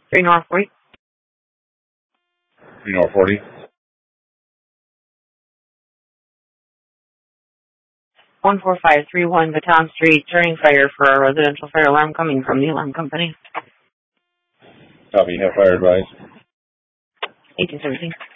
3 North 40. 3 North 40. 14531 Baton Street, turning fire for a residential fire alarm coming from the alarm company. Copy, have fire advised. 1817.